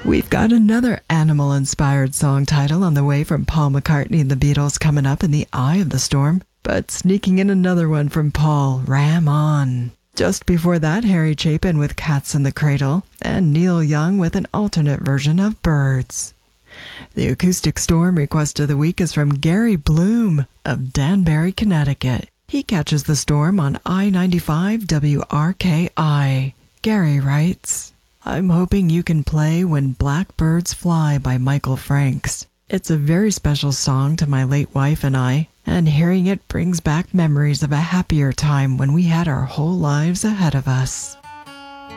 We've got another animal-inspired song title on the way from Paul McCartney and the Beatles coming up in the eye of the storm, but sneaking in another one from Paul, Ram On. Just before that, Harry Chapin with Cats in the Cradle, and Neil Young with an alternate version of Birds. The acoustic storm request of the week is from Gary Bloom of Danbury, Connecticut. He catches the storm on I-95 WRKI. Gary writes, I'm hoping you can play When Blackbirds Fly by Michael Franks. It's a very special song to my late wife and I, and hearing it brings back memories of a happier time when we had our whole lives ahead of us.